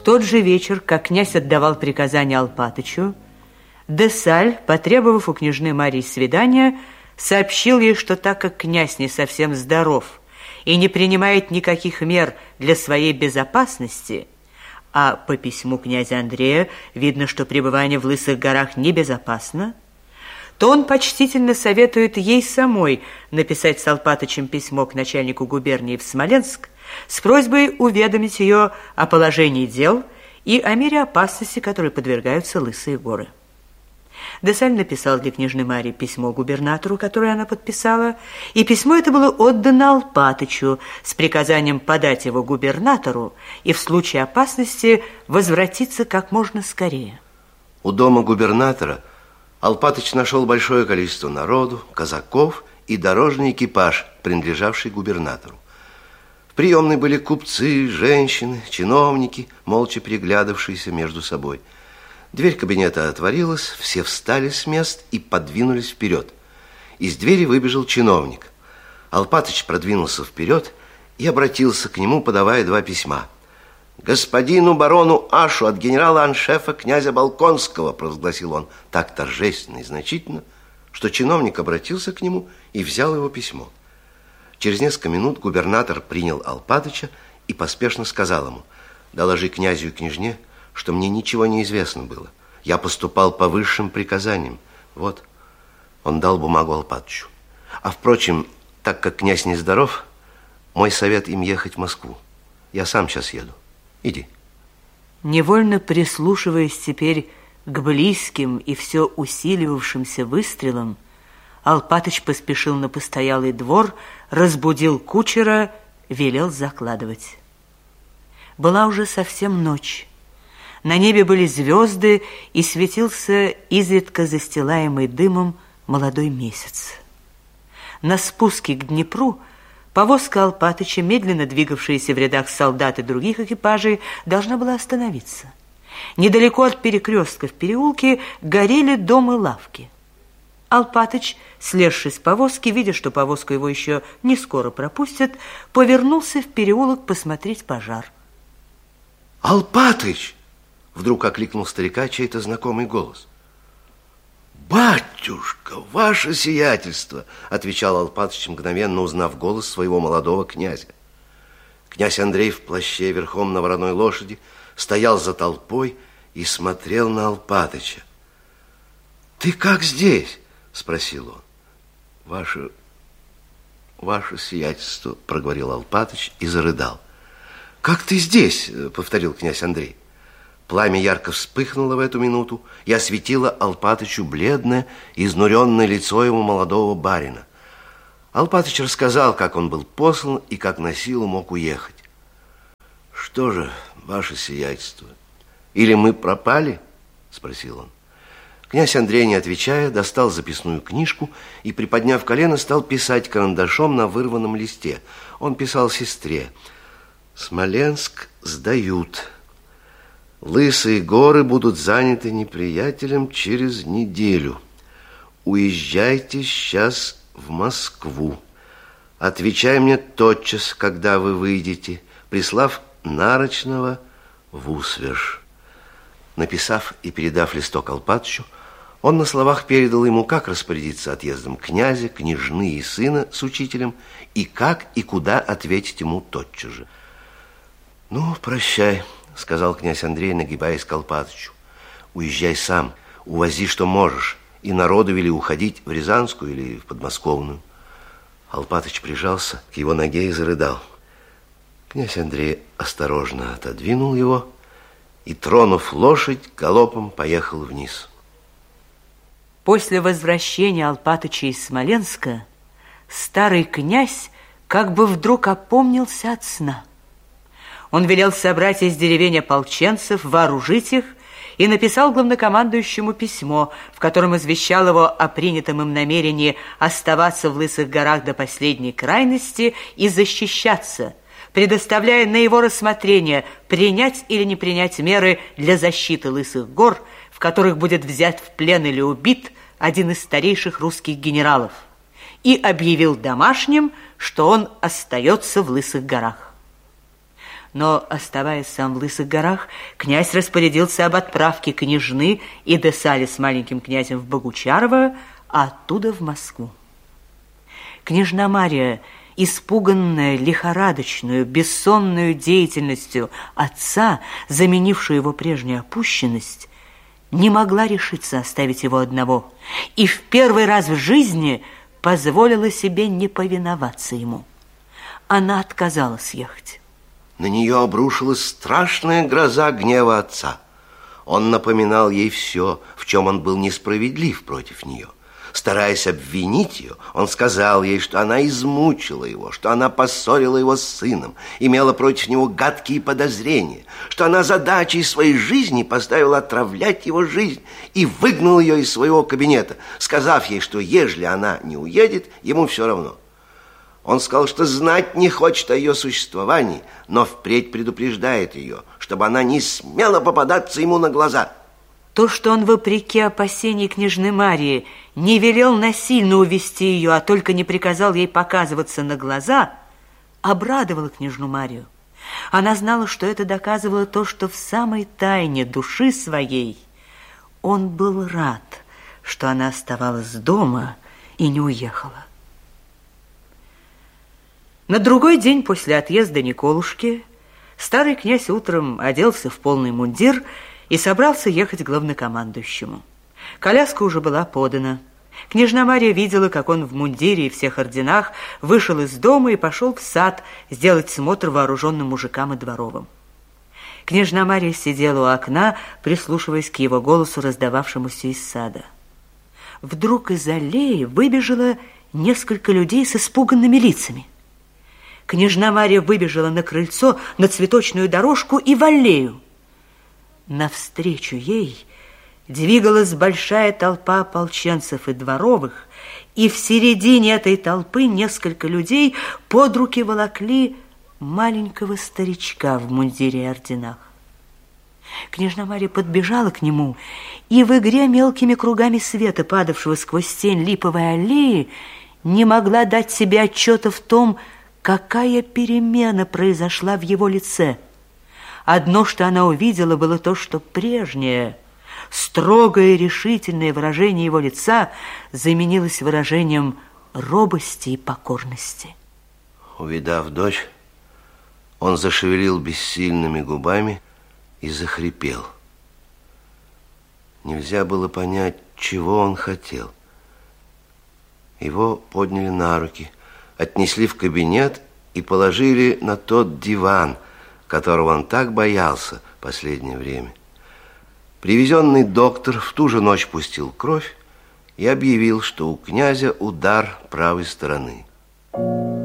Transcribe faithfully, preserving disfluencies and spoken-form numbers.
В тот же вечер, как князь отдавал приказание Алпатычу, де Саль, потребовав у княжны Марии свидания, сообщил ей, что так как князь не совсем здоров и не принимает никаких мер для своей безопасности, а по письму князя Андрея видно, что пребывание в Лысых горах небезопасно, то он почтительно советует ей самой написать с Алпатычем письмо к начальнику губернии в Смоленск с просьбой уведомить ее о положении дел и о мере опасности, которой подвергаются Лысые горы. де Саль написал для княжны Марии письмо губернатору, которое она подписала, и письмо это было отдано Алпатычу с приказанием подать его губернатору и в случае опасности возвратиться как можно скорее. У дома губернатора Алпатыч нашел большое количество народу, казаков и дорожный экипаж, принадлежавший губернатору. В приемной были купцы, женщины, чиновники, молча переглядывавшиеся между собой. Дверь кабинета отворилась, все встали с мест и подвинулись вперед. Из двери выбежал чиновник. Алпатыч продвинулся вперед и обратился к нему, подавая два письма. «Господину барону Ашу от генерала-аншефа князя Балконского», провозгласил он так торжественно и значительно, что чиновник обратился к нему и взял его письмо. Через несколько минут губернатор принял Алпатыча и поспешно сказал ему: «Доложи князю и княжне, что мне ничего не известно было. Я поступал по высшим приказаниям. Вот». Он дал бумагу Алпатычу. «А впрочем, так как князь нездоров, мой совет им ехать в Москву. Я сам сейчас еду. Иди». Невольно прислушиваясь теперь к близким и все усиливавшимся выстрелам, Алпатыч поспешил на постоялый двор, разбудил кучера, велел закладывать. Была уже совсем ночь. На небе были звезды, и светился изредка застилаемый дымом молодой месяц. На спуске к Днепру повозка Алпатыча, медленно двигавшаяся в рядах солдат и других экипажей, должна была остановиться. Недалеко от перекрестка в переулке горели дом и лавки. Алпатыч, слезший с повозки, видя, что повозку его еще не скоро пропустят, повернулся в переулок посмотреть пожар. «Алпатыч!» — вдруг окликнул старика чей-то знакомый голос. «Батюшка, ваше сиятельство!» — отвечал Алпатыч, мгновенно узнав голос своего молодого князя. Князь Андрей в плаще верхом на вороной лошади стоял за толпой и смотрел на Алпатыча. «Ты как здесь?» — спросил он. «Ваше... ваше сиятельство», — проговорил Алпатыч и зарыдал. «Как ты здесь?» — повторил князь Андрей. Пламя ярко вспыхнуло в эту минуту и осветило Алпатычу бледное, изнуренное лицо его молодого барина. Алпатыч рассказал, как он был послан и как на силу мог уехать. «Что же, ваше сиятельство, или мы пропали?» — спросил он. Князь Андрей, не отвечая, достал записную книжку и, приподняв колено, стал писать карандашом на вырванном листе. Он писал сестре: «Смоленск сдают. Лысые горы будут заняты неприятелем через неделю. Уезжайте сейчас в Москву. Отвечай мне тотчас, когда вы выйдете, прислав нарочного в Усвеж». Написав и передав листок Алпатычу, он на словах передал ему, как распорядиться отъездом князя, княжны и сына с учителем, и как и куда ответить ему тотчас же. «Ну, прощай», — сказал князь Андрей, нагибаясь к Алпатычу. «Уезжай сам, увози, что можешь, и народу вели уходить в Рязанскую или в Подмосковную». Алпатыч прижался к его ноге и зарыдал. Князь Андрей осторожно отодвинул его и, тронув лошадь, галопом поехал вниз. После возвращения Алпатыча из Смоленска старый князь как бы вдруг опомнился от сна. Он велел собрать из деревень ополченцев, вооружить их и написал главнокомандующему письмо, в котором извещал его о принятом им намерении оставаться в Лысых горах до последней крайности и защищаться, предоставляя на его рассмотрение принять или не принять меры для защиты Лысых гор, в которых будет взят в плен или убит один из старейших русских генералов, и объявил домашним, что он остается в Лысых горах. Но, оставаясь сам в Лысых горах, князь распорядился об отправке княжны и Десали с маленьким князем в Богучарово, а оттуда в Москву. Княжна Мария, испуганная лихорадочную, бессонную деятельностью отца, заменившую его прежнюю опущенность, не могла решиться оставить его одного и в первый раз в жизни позволила себе не повиноваться ему. Она отказалась ехать. На нее обрушилась страшная гроза гнева отца. Он напоминал ей все, в чем он был несправедлив против нее. Стараясь обвинить ее, он сказал ей, что она измучила его, что она поссорила его с сыном, имела против него гадкие подозрения, что она задачей своей жизни поставила отравлять его жизнь и выгнал ее из своего кабинета, сказав ей, что ежели она не уедет, ему все равно. Он сказал, что знать не хочет о ее существовании, но впредь предупреждает ее, чтобы она не смела попадаться ему на глаза. То, что он, вопреки опасений княжны Марии, не велел насильно увести ее, а только не приказал ей показываться на глаза, обрадовало княжну Марию. Она знала, что это доказывало то, что в самой тайне души своей он был рад, что она оставалась дома и не уехала. На другой день после отъезда Николушки старый князь утром оделся в полный мундир и собрался ехать к главнокомандующему. Коляска уже была подана. Княжна Мария видела, как он в мундире и всех орденах вышел из дома и пошел в сад сделать смотр вооруженным мужикам и дворовым. Княжна Мария сидела у окна, прислушиваясь к его голосу, раздававшемуся из сада. Вдруг из аллеи выбежало несколько людей с испуганными лицами. Княжна Мария выбежала на крыльцо, на цветочную дорожку и в аллею. Навстречу ей двигалась большая толпа ополченцев и дворовых, и в середине этой толпы несколько людей под руки волокли маленького старичка в мундире и орденах. Княжна Мария подбежала к нему, и в игре мелкими кругами света, падавшего сквозь тень липовой аллеи, не могла дать себе отчета в том, какая перемена произошла в его лице. Одно, что она увидела, было то, что прежнее, строгое и решительное выражение его лица заменилось выражением робости и покорности. Увидав дочь, он зашевелил бессильными губами и захрипел. Нельзя было понять, чего он хотел. Его подняли на руки, отнесли в кабинет и положили на тот диван, которого он так боялся в последнее время. Привезенный доктор в ту же ночь пустил кровь и объявил, что у князя удар правой стороны.